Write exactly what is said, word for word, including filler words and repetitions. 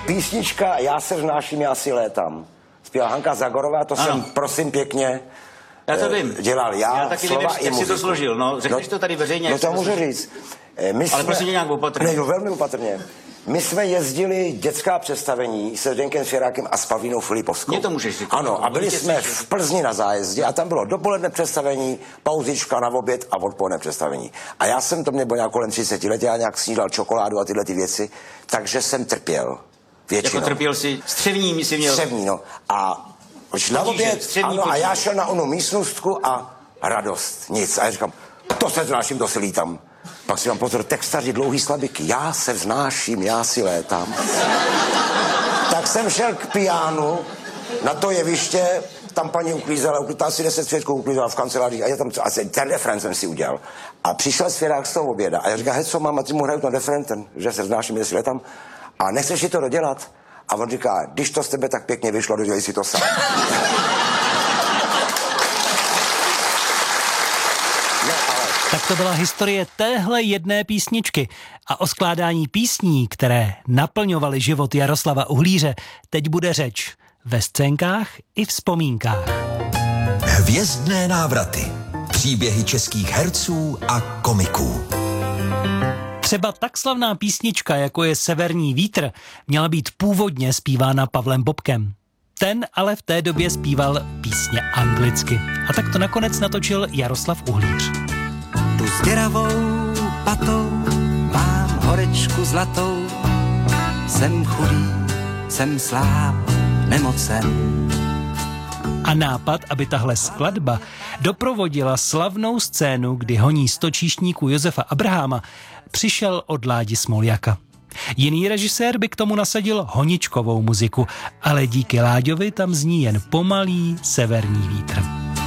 Písnička Já se vznáším, já si létám. Zpěvá Hanka Zagorová, to ano. jsem, prosím pěkně, já to vím. dělal já, já taky slova nevím, i jak muziku. si to složil, no, řekneš no, to tady veřejně. No to můžu říct. My ale jsme, prosím nějak opatrně. Ne, no, velmi opatrně. My jsme jezdili dětská představení se Zdeňkem Svěrákem a s Pavlínou Filipovskou. Mně to můžeš říct. Ano, a byli jsme v Plzni na zájezdě a tam bylo dopoledne představení, pauzička na oběd a odpoledne představení. A já jsem, to mě bylo nějak kolem třicet let, já nějak snídal čokoládu a tyhle ty věci, takže jsem trpěl. Většinou. Jako trpěl si střevní, si měl. Střevní, no. A na oběd, ano, a já šel na onu místnostku a radost, nic. A já říkám, to se vznáším, to si lítám. Pak si mám pozor, textaři, dlouhý slabiky. Já se vznáším, já si létám. Tak jsem šel k pianu na to jeviště, tam paní uklízela, uklízela asi deset svědků, uklízela v kanceláři a já tam, asi ten refren jsem si udělal. A přišel Svěrák z toho oběda a já říkám, hej, co mám, a ty mu hraju ten refren, ten, že se vznáším, já si létám. A nechceš si to dodělat? A on říká, když to z tebe tak pěkně vyšlo, dodělej si to sám. Tak to byla historie téhle jedné písničky. A o skládání písní, které naplňovaly život Jaroslava Uhlíře, teď bude řeč ve scénkách i vzpomínkách. Hvězdné návraty. Příběhy českých herců a komiků. Třeba tak slavná písnička, jako je Severní vítr, měla být původně zpívána Pavlem Bobkem. Ten ale v té době zpíval písně anglicky. A tak to nakonec natočil Jaroslav Uhlíř. Tu s děravou patou mám horečku zlatou, jsem chudý, jsem sláb, nemocen. A nápad, aby tahle skladba doprovodila slavnou scénu, kdy honí sto číšníků Josefa Abraháma, přišel od Ládi Smoljaka. Jiný režisér by k tomu nasadil honičkovou muziku, ale díky Láďovi tam zní jen pomalý severní vítr.